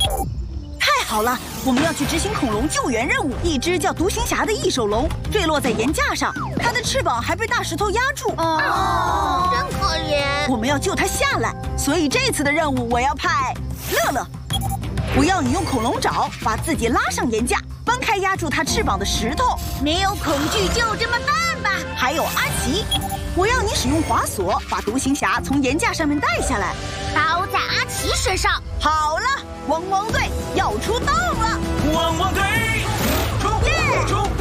太好了，我们要去执行恐龙救援任务。一只叫独行侠的异兽龙坠落在岩架上，它的翅膀还被大石头压住。 真可怜。 我们要救它下来，所以这次的任务我要派乐乐。我要你用恐龙爪把自己拉上岩架，搬开压住它翅膀的石头。 没有恐惧就这么办吧。 还有阿奇，我要你使用滑索把独行侠从岩架上面带下来， 包在阿奇身上。 好了，汪汪队要出动了！ 汪汪队，出！